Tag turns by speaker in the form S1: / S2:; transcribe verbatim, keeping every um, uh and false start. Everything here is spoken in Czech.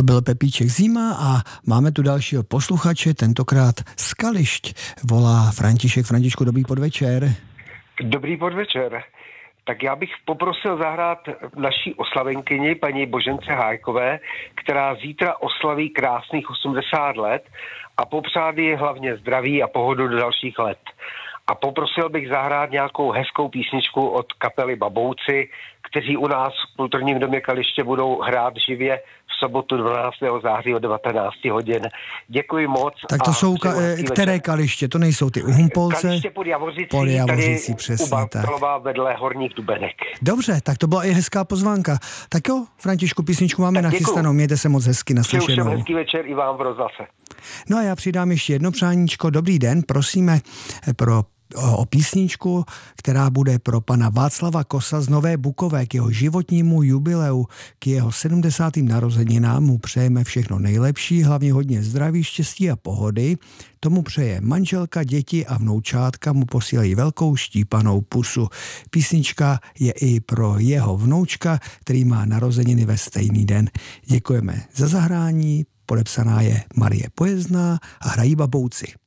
S1: byl Pepíček Zima a máme tu dalšího posluchače, tentokrát z Kališť. Volá František. Františku, dobrý podvečer.
S2: Dobrý podvečer. Tak já bych poprosil zahrát naší oslavenkyni, paní Božence Hájkové, která zítra oslaví krásných osmdesát let a popřát jí hlavně zdraví a pohodu do dalších let. A poprosil bych zahrát nějakou hezkou písničku od kapely Babouci, kteří u nás v kulturním domě Kaliště budou hrát živě v sobotu dvanáctého září o devatenáct hodin. Děkuji moc.
S1: Tak to jsou ka- které Kaliště? To nejsou ty u Humpolce?
S2: Kaliště pod Javořicí,
S1: pod Javořicí
S2: tady
S1: přesně,
S2: u Bartolova vedle Horních Dubenek.
S1: Dobře, tak to byla i hezká pozvánka. Tak jo, Františku, písničku máme tak nachystanou. Děkuju. Mějte se moc hezky, naslyšenou.
S2: Přeju všem hezký večer i vám v rozhlase.
S1: No a já přidám ještě jedno přáníčko. Dobrý den, prosíme pro o písničku, která bude pro pana Václava Kosa z Nové Bukové k jeho životnímu jubileu, k jeho sedmdesátým narozeninám mu přejeme všechno nejlepší, hlavně hodně zdraví, štěstí a pohody. Tomu přeje manželka, děti a vnoučátka mu posílají velkou štípanou pusu. Písnička je i pro jeho vnoučka, který má narozeniny ve stejný den. Děkujeme za zahrání, podepsaná je Marie Pojezdná a hrají Babouci.